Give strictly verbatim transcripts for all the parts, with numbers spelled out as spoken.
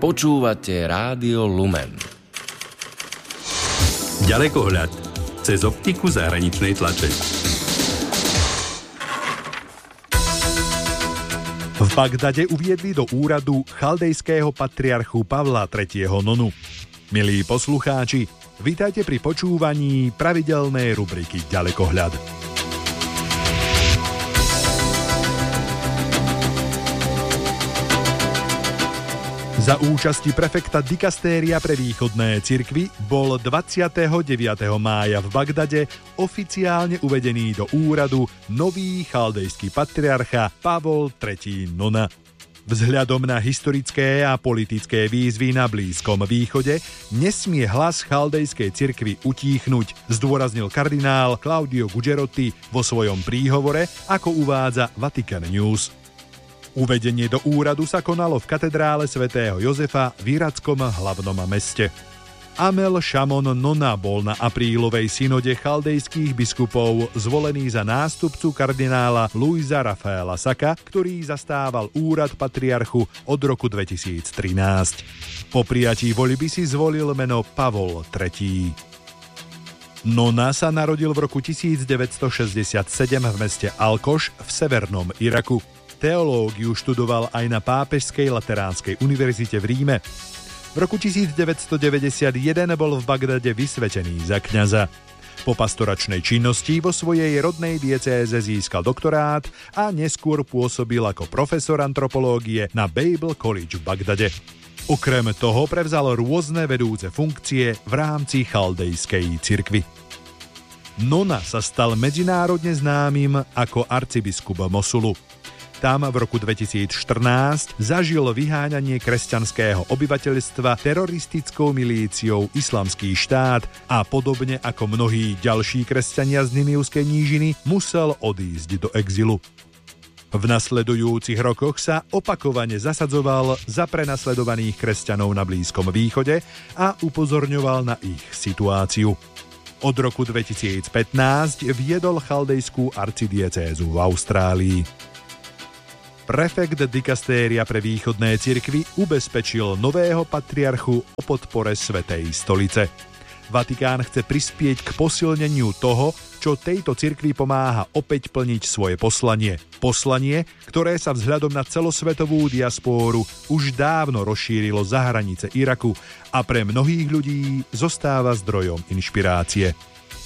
Počúvate Rádio Lumen. Ďalekohľad cez optiku zahraničnej tlače. V Bagdade uviedli do úradu chaldejského patriarchu Pavla tretieho. Nonu. Milí poslucháči, vítajte pri počúvaní pravidelnej rubriky Ďalekohľad. Za účasti prefekta dikastéria pre východné cirkvi bol dvadsiateho deviateho mája v Bagdade oficiálne uvedený do úradu nový chaldejský patriarcha Pavol tretí. Nona. Vzhľadom na historické a politické výzvy na Blízkom východe nesmie hlas chaldejskej cirkvi utíchnuť, zdôraznil kardinál Claudio Gugerotti vo svojom príhovore, ako uvádza Vatican News. Uvedenie do úradu sa konalo v katedrále svätého Jozefa v irackom hlavnom meste. Amel Šamon Nona bol na aprílovej synode chaldejských biskupov zvolený za nástupcu kardinála Luisa Rafaela Saka, ktorý zastával úrad patriarchu od roku dvetisíctrinásť. Po prijatí voľby si zvolil meno Pavol tretí. Nona sa narodil v roku tisícdeväťstošesťdesiatsedem v meste Alkoš v severnom Iraku. Teológiu študoval aj na Pápežskej lateránskej univerzite v Ríme. V roku tisícdeväťstodeväťdesiatjeden bol v Bagdade vysvetený za kňaza. Po pastoračnej činnosti vo svojej rodnej diecéze získal doktorát a neskôr pôsobil ako profesor antropológie na Babel College v Bagdade. Okrem toho prevzal rôzne vedúce funkcie v rámci chaldejskej cirkvi. Nona sa stal medzinárodne známym ako arcibiskup Mosulu. Tam v roku dvetisícštrnásť zažil vyháňanie kresťanského obyvateľstva teroristickou milíciou Islamský štát a podobne ako mnohí ďalší kresťania z Niniuskej nížiny musel odísť do exilu. V nasledujúcich rokoch sa opakovane zasadzoval za prenasledovaných kresťanov na Blízkom východe a upozorňoval na ich situáciu. Od roku dvetisícpätnásť viedol chaldejskú arcidiecézu v Austrálii. Prefekt dikastéria pre východné cirkvi ubezpečil nového patriarchu o podpore Svätej stolice. Vatikán chce prispieť k posilneniu toho, čo tejto cirkvi pomáha opäť plniť svoje poslanie. Poslanie, ktoré sa vzhľadom na celosvetovú diaspóru už dávno rozšírilo za hranice Iraku a pre mnohých ľudí zostáva zdrojom inšpirácie.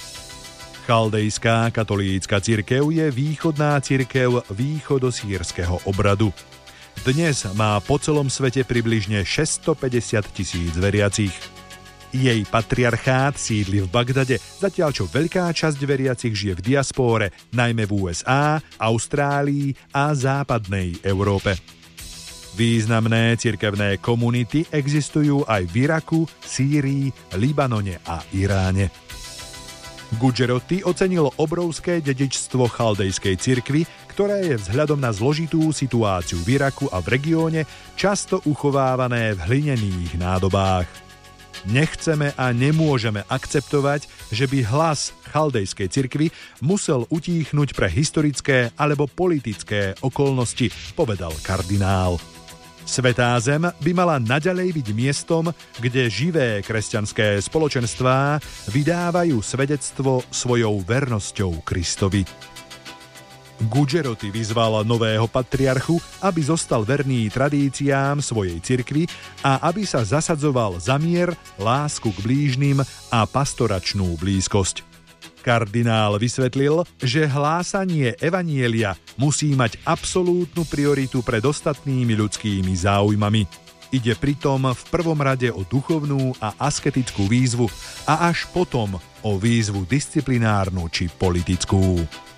Chaldejská katolícka cirkev je východná cirkev východosýrskeho obradu. Dnes má po celom svete približne šesťstopäťdesiat tisíc veriacich. Jej patriarchát sídli v Bagdade, zatiaľ čo veľká časť veriacich žije v diaspóre, najmä v ú es á, Austrálii a západnej Európe. Významné cirkevné komunity existujú aj v Iraku, Sýrii, Libanone a Iráne. Gugerotti ocenil obrovské dedičstvo chaldejskej cirkvi, ktoré je vzhľadom na zložitú situáciu v Iraku a v regióne často uchovávané v hlinených nádobách. Nechceme a nemôžeme akceptovať, že by hlas chaldejskej cirkvi musel utíchnuť pre historické alebo politické okolnosti, povedal kardinál. Svätá zem by mala naďalej byť miestom, kde živé kresťanské spoločenstvá vydávajú svedectvo svojou vernosťou Kristovi. Gugerotti vyzval nového patriarchu, aby zostal verný tradíciám svojej cirkvi a aby sa zasadzoval za mier, lásku k blížnym a pastoračnú blízkosť. Kardinál vysvetlil, že hlásanie evanjelia musí mať absolútnu prioritu pred ostatnými ľudskými záujmami. Ide pritom v prvom rade o duchovnú a asketickú výzvu a až potom o výzvu disciplinárnu či politickú.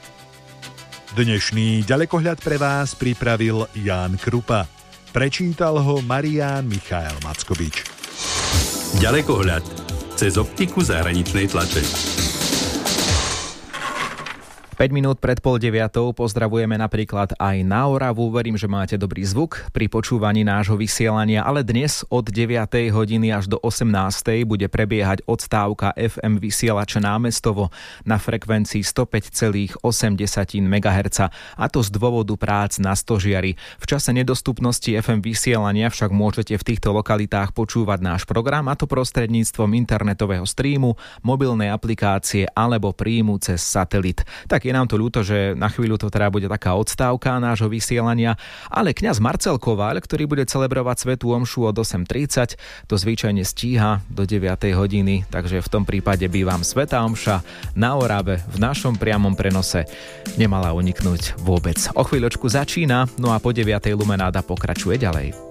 Dnešný ďalekohľad pre vás pripravil Ján Krupa. Prečítal ho Marián Michael Mackovič. Ďalekohľad cez optiku zahraničnej tlače. päť minút pred pol deviatou pozdravujeme napríklad aj na Oravu. Verím, že máte dobrý zvuk pri počúvaní nášho vysielania, ale dnes od deviatej hodiny až do osemnástej bude prebiehať odstávka ef em vysielača Námestovo na frekvencii sto päť celá osem megahertz, a to z dôvodu prác na stožiari. V čase nedostupnosti ef em vysielania však môžete v týchto lokalitách počúvať náš program, a to prostredníctvom internetového streamu, mobilnej aplikácie alebo príjmu cez satelit. Tak je nám to ľúto, že na chvíľu to teda bude taká odstávka nášho vysielania, ale kňaz Marcel Kováľ, ktorý bude celebrovať svätú omšu od osem tridsať, to zvyčajne stíha do deviatej hodiny, takže v tom prípade by vám svätá omša na Orave v našom priamom prenose nemala uniknúť vôbec. O chvíľočku začína, no a po deviatej Lumenáda pokračuje ďalej.